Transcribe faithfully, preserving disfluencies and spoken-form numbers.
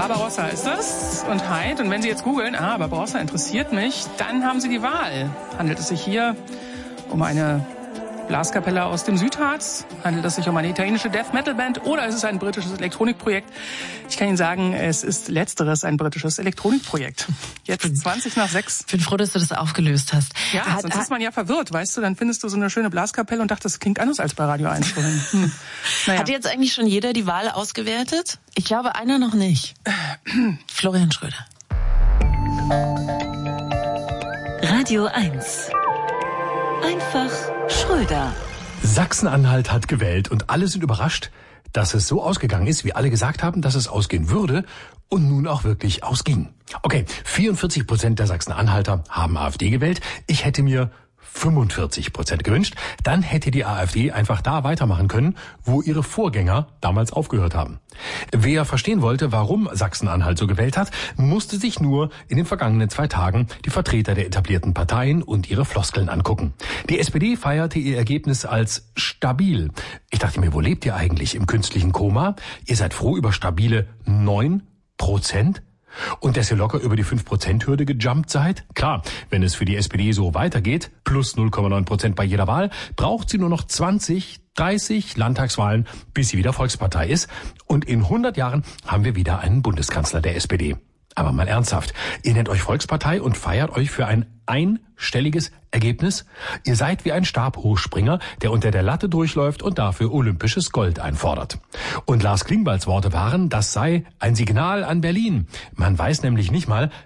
Barbarossa ist es und Heid. Und wenn Sie jetzt googeln, ah, Barbarossa interessiert mich, dann haben Sie die Wahl. Handelt es sich hier um eine Blaskapelle aus dem Südharz? Handelt es sich um eine italienische Death-Metal-Band oder ist es ein britisches Elektronikprojekt? Ich kann Ihnen sagen, es ist letzteres, ein britisches Elektronikprojekt. Jetzt zwanzig nach sechs. Ich bin froh, dass du das aufgelöst hast. Ja, hat, sonst hat, ist man ja verwirrt, weißt du? Dann findest du so eine schöne Blaskapelle und dachtest, das klingt anders als bei Radio eins vorhin. Hm. Naja. Hat jetzt eigentlich schon jeder die Wahl ausgewertet? Ich glaube, einer noch nicht. Florian Schröder. Radio eins. Einfach Schröder. Sachsen-Anhalt hat gewählt und alle sind überrascht, dass es so ausgegangen ist, wie alle gesagt haben, dass es ausgehen würde und nun auch wirklich ausging. Okay, vierundvierzig Prozent der Sachsen-Anhalter haben AfD gewählt. Ich hätte mir fünfundvierzig Prozent gewünscht. Dann hätte die AfD einfach da weitermachen können, wo ihre Vorgänger damals aufgehört haben. Wer verstehen wollte, warum Sachsen-Anhalt so gewählt hat, musste sich nur in den vergangenen zwei Tagen die Vertreter der etablierten Parteien und ihre Floskeln angucken. Die S P D feierte ihr Ergebnis als stabil. Ich dachte mir, wo lebt ihr eigentlich? Im künstlichen Koma? Ihr seid froh über stabile neun Prozent? Und dass ihr locker über die fünf Prozent Hürde gejumpt seid? Klar, wenn es für die S P D so weitergeht, plus null Komma neun Prozent bei jeder Wahl, braucht sie nur noch zwanzig, dreißig Landtagswahlen, bis sie wieder Volkspartei ist. Und in hundert Jahren haben wir wieder einen Bundeskanzler der S P D. Aber mal ernsthaft, ihr nennt euch Volkspartei und feiert euch für ein einstelliges Ergebnis? Ihr seid wie ein Stabhochspringer, der unter der Latte durchläuft und dafür olympisches Gold einfordert. Und Lars Klingbeils Worte waren, das sei ein Signal an Berlin. Man weiß nämlich nicht mal,